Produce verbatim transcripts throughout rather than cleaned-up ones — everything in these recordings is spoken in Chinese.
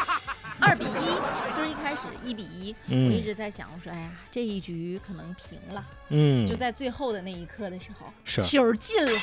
二比一，就是一开始一比一、 嗯， 我一直在想，我说哎呀，这一局可能平了。 嗯， 就在最后的那一刻的时候， 是球进了。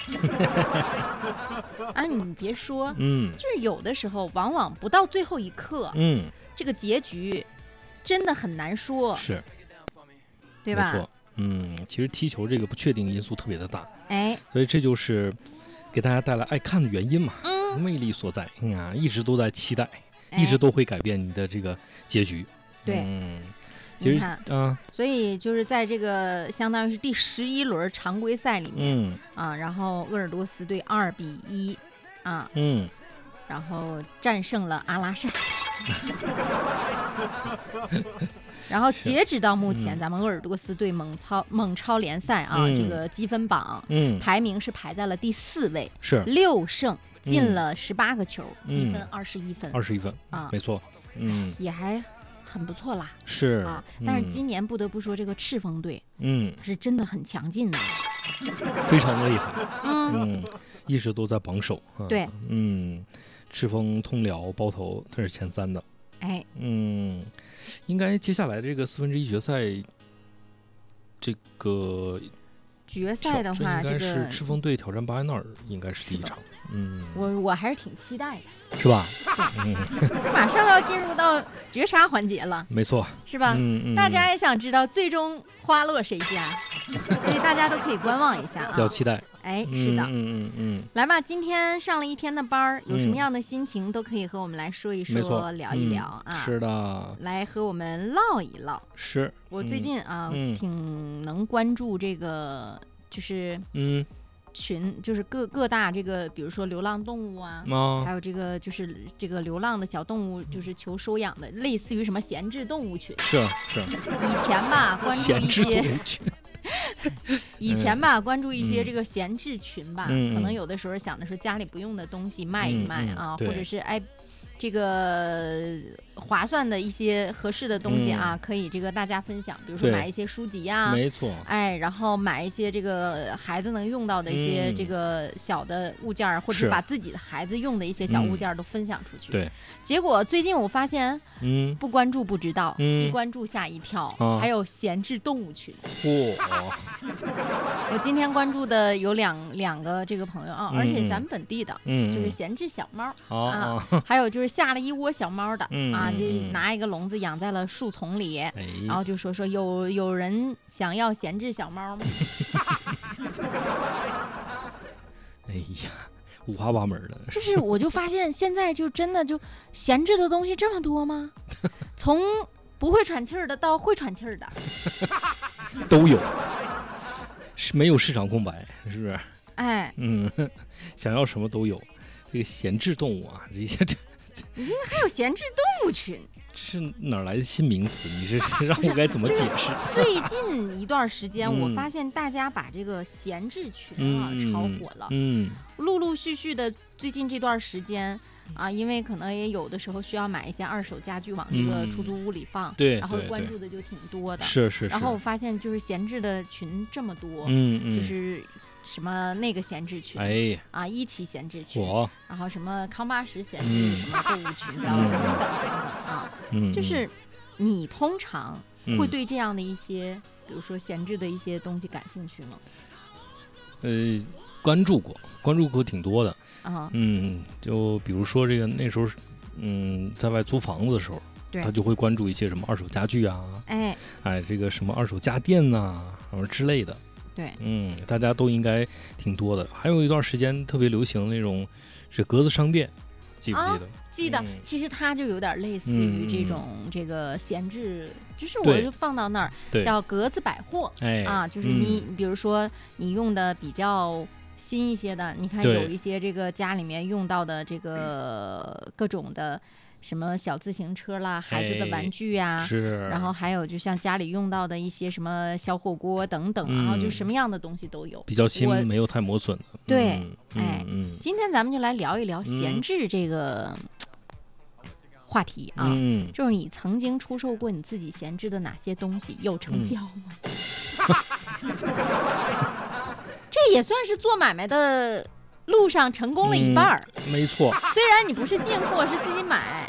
啊，你别说， 嗯， 就是有的时候往往不到最后一刻， 嗯， 这个结局真的很难说， 是， 对吧？ 没错，嗯，其实踢球这个不确定因素特别的大， 哎， 所以这就是给大家带来爱看的原因嘛， 嗯， 魅力所在。嗯啊，一直都在期待， 哎一直都会改变你的这个结局。 对， 嗯，其实你看， 啊， 所以就是在这个相当于是第十一轮常规赛里面、 嗯啊，然后鄂尔多斯队二比一啊， 嗯， 然后战胜了阿拉善。然后截止到目前， 嗯咱们鄂尔多斯队猛超猛超联赛啊， 嗯这个积分榜嗯， 排名是排在了第四位， 是六胜进了十八个球， 嗯积分二十一分， 二十一分啊， 没错，嗯， 也还很不错啦。 是啊，但是今年不得不说，这个赤峰队嗯是真的很强劲的。 非常厉害， 嗯， 嗯，一直都在榜首。啊、 对， 嗯，赤峰、通辽、包头，这是前三的。 哎， 嗯，应该接下来这个四分之一决赛，这个决赛的话，这应该是个赤峰队挑战巴彦淖尔，应该是第一场。嗯， 我我还是挺期待的。 是吧？嗯， 马上要进入到绝杀环节了， 没错， 是吧？ 嗯嗯， 大家也想知道最终花落谁家，所以大家都可以观望一下啊。 要期待。 哎，是的。 嗯嗯嗯嗯， 来吧，今天上了一天的班儿，有什么嗯样的心情都可以和我们来说一没错说、聊一聊啊。 嗯是的， 来和我们唠一唠。 是。 我最近啊， 嗯挺能关注这个，就是嗯群，就是各各大这个，比如说流浪动物啊， 啊还有这个就是这个流浪的小动物，就是求收养的，类似于什么闲置动物群。 是是以前吧，关注一闲置动些， 物群。 以前吧，关注一些嗯这个闲置群吧， 嗯嗯可能有的时候想的是家里不用的东西卖一卖啊， 嗯嗯对或者是哎。这个划算的一些合适的东西啊， 嗯可以这个大家分享，比如说对买一些书籍呀、 没错， 哎，然后买一些这个孩子能用到的一些嗯这个小的物件儿，或者是是把自己的孩子用的一些小物件儿都分享出去。 对， 结果最近我发现， 嗯， 不关注不知道， 嗯一关注吓一跳， 啊还有闲置动物群。 嚯， 我今天关注的有两两个这个朋友啊， 嗯而且咱们本地的， 嗯， 就是闲置小猫。 啊啊，还有就是下了一窝小猫的、 嗯啊，就嗯嗯拿一个笼子养在了树丛里， 哎， 然后就说说有有人想要闲置小猫吗？ 哎呀，五花八门的， 就是我就发现现在就真的就闲置的东西这么多吗？从不会喘气儿的到会喘气儿的， 都有，是没有市场空白，是不是？ 哎， 嗯，想要什么都有。这个闲置动物啊，这些这还有闲置动物群。 这是哪儿来的新名词？你这是让我该怎么解释？ 最近一段时间， 嗯我发现大家把这个闲置群啊、 嗯， 炒火了， 嗯， 陆陆续续的，最近这段时间啊，因为可能也有的时候需要买一些二手家具往这个出租屋里放， 嗯对然后对对关注的就挺多的。 是是是。 然后我发现就是闲置的群这么多， 嗯嗯， 就是什么那个闲置群， 哎， 啊，一期闲置群， 我， 然后什么康巴什闲置、 嗯什么购物群等等等等啊， 嗯， 就是你通常嗯会对这样的一些，比如说闲置的一些东西感兴趣吗？ 呃关注过，关注过挺多的。 啊， 嗯，就比如说这个那时候，嗯，在外租房子的时候， 对他就会关注一些什么二手家具啊， 哎， 哎，这个什么二手家电呐、什么之类的。 对， 嗯，大家都应该挺多的。还有一段时间特别流行那种是格子商店，记不记得？ 记得， 嗯其实它就有点类似于这种这个闲置，就是我对就放到那儿对， 叫格子百货哎啊，就是你嗯比如说你用的比较新一些的，你看对有一些这个家里面用到的这个各种的什么小自行车啦、孩子的玩具呀、 是， 然后还有就像家里用到的一些什么小火锅等等，然后就嗯什么样的东西都有。 比较新我， 没有太磨损的。 对嗯哎嗯今天咱们就来聊一聊闲嗯置这个话题啊。 嗯， 就是你曾经出售过你自己闲置的哪些东西，有成交吗？这也算是做买卖的路上成功了一半儿。 没错。 虽然你不是进货，是自己买，